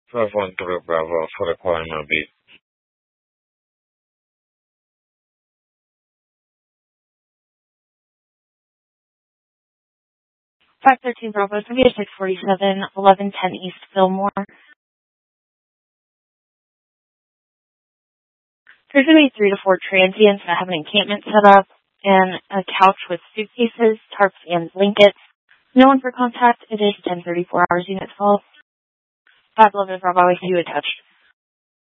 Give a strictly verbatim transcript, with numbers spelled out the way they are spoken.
five one three Bravo for the calling my beat. five thirteen Bravo, Columbia six forty-seven, eleven ten East Fillmore. There's going to be three to four transients that have an encampment set up and a couch with suitcases, tarps, and blankets. No one for contact. It is ten thirty-four hours unit full. five eleven Bravo, I see you attached.